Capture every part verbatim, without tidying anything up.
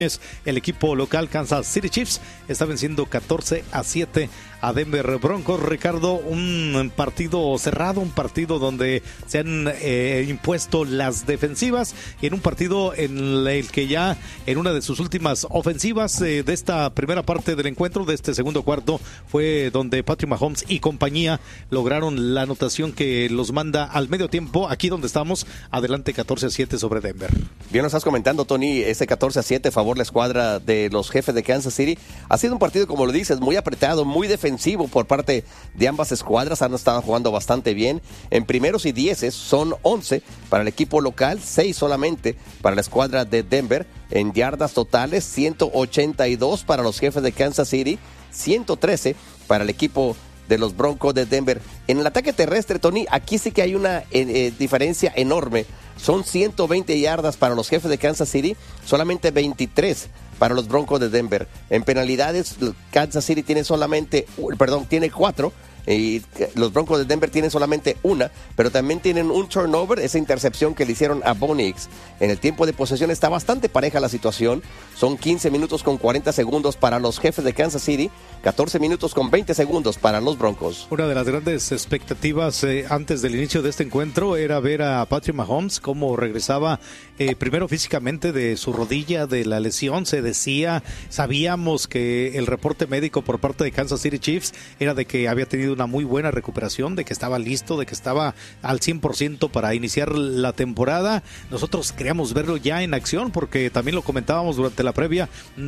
El equipo local Kansas City Chiefs está venciendo catorce a siete a Denver Broncos. Ricardo, un partido cerrado, un partido donde se han eh, impuesto las defensivas y en un partido en el que ya en una de sus últimas ofensivas eh, de esta primera parte del encuentro, de este segundo cuarto, fue donde Patrick Mahomes y compañía lograron la anotación que los manda al medio tiempo, aquí donde estamos, adelante catorce a siete sobre Denver. Bien, nos estás comentando, Tony, ese catorce a siete favor la escuadra de los Jefes de Kansas City. Ha sido un partido, como lo dices, muy apretado, muy defensivo por parte de ambas escuadras. Han estado jugando bastante bien. En primeros y dieces son once para el equipo local, seis solamente para la escuadra de Denver. En yardas totales, ciento ochenta y dos para los Jefes de Kansas City, ciento trece para el equipo de los Broncos de Denver. En el ataque terrestre, Tony, aquí sí que hay una eh, eh, diferencia enorme. Son ciento veinte yardas para los Jefes de Kansas City, solamente veintitrés para los Broncos de Denver. En penalidades, Kansas City tiene solamente, perdón, tiene cuatro. Y los Broncos de Denver tienen solamente una, pero también tienen un turnover, esa intercepción que le hicieron a Bo Nix. En el tiempo de posesión está bastante pareja la situación. Son quince minutos con cuarenta segundos para los Jefes de Kansas City, catorce minutos con veinte segundos para los Broncos. Una de las grandes expectativas eh, antes del inicio de este encuentro era ver a Patrick Mahomes cómo regresaba eh, primero físicamente de su rodilla, de la lesión. Se decía, sabíamos que el reporte médico por parte de Kansas City Chiefs era de que había tenido una muy buena recuperación, de que estaba listo, de que estaba al cien por ciento para iniciar la temporada. Nosotros queríamos verlo ya en acción porque también lo comentábamos durante la previa,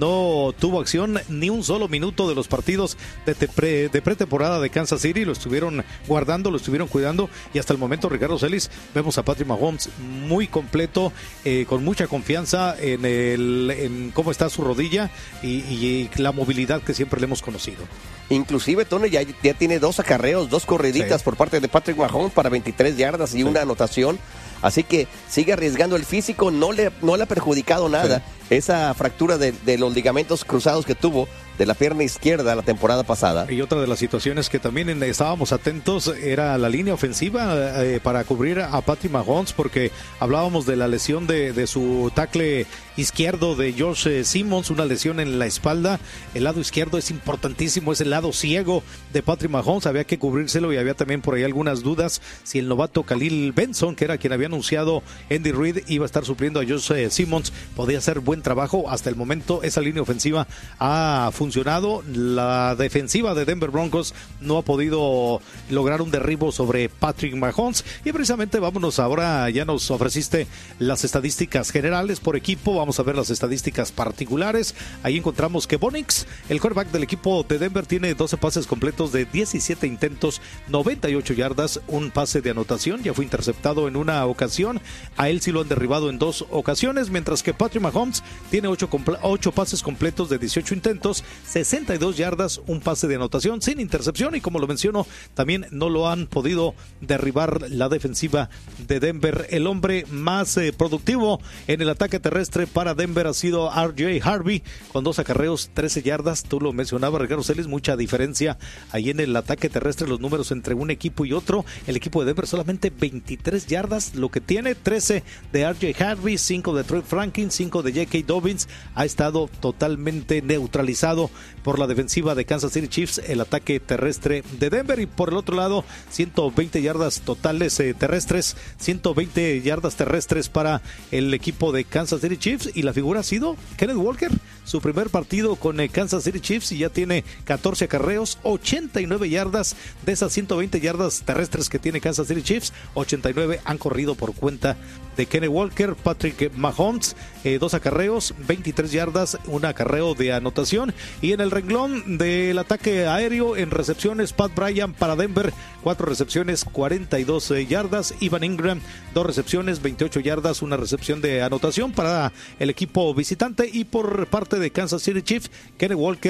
no tuvo acción ni un solo minuto de los partidos de, pre, de pretemporada de Kansas City. Lo estuvieron guardando, lo estuvieron cuidando y hasta el momento, Ricardo Celis, vemos a Patrick Mahomes muy completo, eh, con mucha confianza en, el, en cómo está su rodilla y, y la movilidad que siempre le hemos conocido. Inclusive, Tony, ya, ya tiene dos acarreos, dos corriditas sí. por parte de Patrick Mahomes para veintitrés yardas y sí. una anotación. Así que sigue arriesgando el físico, no le, no le ha perjudicado nada sí. esa fractura de, de los ligamentos cruzados que tuvo de la pierna izquierda la temporada pasada. Y otra de las situaciones que también estábamos atentos era la línea ofensiva eh, para cubrir a Patrick Mahomes, porque hablábamos de la lesión de, de su tackle izquierdo de Josh Simmons, una lesión en la espalda. El lado izquierdo es importantísimo, es el lado ciego de Patrick Mahomes, había que cubrírselo y había también por ahí algunas dudas si el novato Khalil Benson, que era quien había anunciado Andy Reid, iba a estar supliendo a Josh Simmons. Podía hacer buen trabajo. Hasta el momento esa línea ofensiva ha funcionado. La defensiva de Denver Broncos no ha podido lograr un derribo sobre Patrick Mahomes. Y precisamente vámonos ahora, ya nos ofreciste las estadísticas generales por equipo, vamos a ver las estadísticas particulares. Ahí encontramos que Bo Nix, el quarterback del equipo de Denver, tiene doce pases completos de diecisiete intentos, noventa y ocho yardas, un pase de anotación, ya fue interceptado en una ocasión, a él sí lo han derribado en dos ocasiones, mientras que Patrick Mahomes tiene ocho, ocho pases completos de dieciocho intentos, sesenta y dos yardas, un pase de anotación sin intercepción, y como lo menciono, también no lo han podido derribar la defensiva de Denver. El hombre más eh, productivo en el ataque terrestre para Denver ha sido R J Harvey, con dos acarreos, trece yardas. Tú lo mencionabas, Ricardo Celis, mucha diferencia ahí en el ataque terrestre, los números entre un equipo y otro. El equipo de Denver solamente veintitrés yardas, lo que tiene, trece de R J Harvey, cinco de Trey Franklin, cinco de J K. Dobbins. Ha estado totalmente neutralizado por la defensiva de Kansas City Chiefs el ataque terrestre de Denver. Y por el otro lado, ciento veinte yardas totales eh, terrestres, ciento veinte yardas terrestres para el equipo de Kansas City Chiefs, y la figura ha sido Kenneth Walker, su primer partido con eh, Kansas City Chiefs, y ya tiene catorce acarreos, ochenta y nueve yardas. De esas ciento veinte yardas terrestres que tiene Kansas City Chiefs, ochenta y nueve han corrido por cuenta de Kenneth Walker. Patrick Mahomes, eh, dos acarreos, veintitrés yardas, un acarreo de anotación. Y en el renglón del ataque aéreo, en recepciones, Pat Bryant para Denver, cuatro recepciones, cuarenta y dos eh, yardas. Evan Ingram, dos recepciones, veintiocho yardas, una recepción de anotación para el equipo visitante. Y por parte de Kansas City Chiefs, Kenneth Walker,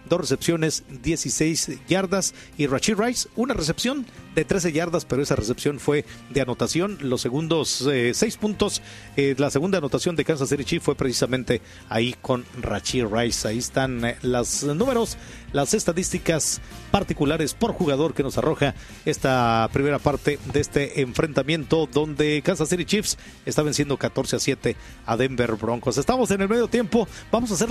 dos recepciones, dieciséis yardas, y Rashee Rice, una recepción de trece yardas, pero esa recepción fue de anotación. Los segundos eh, seis puntos, eh, la segunda anotación de Kansas City Chiefs fue precisamente ahí con Rashee Rice. Ahí están eh, los números, las estadísticas particulares por jugador que nos arroja esta primera parte de este enfrentamiento, donde Kansas City Chiefs está venciendo catorce a siete a Denver Broncos. Estamos en el medio tiempo, vamos a hacer